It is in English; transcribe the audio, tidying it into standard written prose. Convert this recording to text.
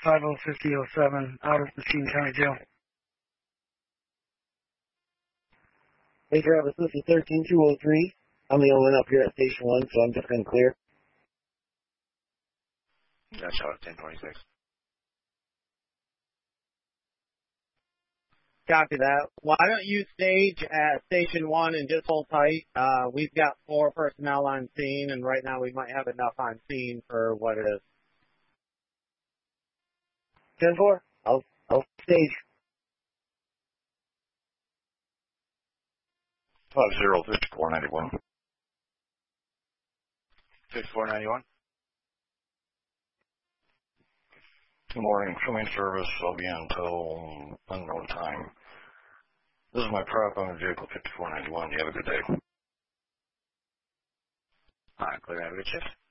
5007 out of Machine County Jail. Hey Travis, this is 13203. I'm the only one up here at Station 1, so I'm just going to clear. That's out of 1026. Copy that. Why don't you stage at Station 1 and just hold tight? We've got 4 personnel on scene, and right now we might have enough on scene for what it is. 10-4, I'll stage. 50-5491. 5491. Good morning. Filming service. I'll be on until unknown time. This is my prop on the vehicle 5491. You have a good day. All right, clear. Have a good shift.